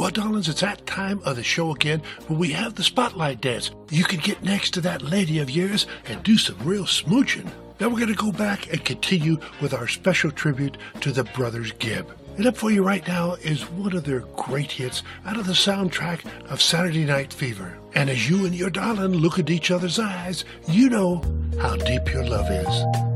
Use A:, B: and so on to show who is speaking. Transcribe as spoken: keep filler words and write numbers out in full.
A: Well, darlings, it's that time of the show again where we have the spotlight dance. You can get next to that lady of yours and do some real smooching. Now we're going to go back and continue with our special tribute to the Brothers Gibb. And up for you right now is one of their great hits out of the soundtrack of Saturday Night Fever. And as you and your darling look at each other's eyes, you know how deep your love is.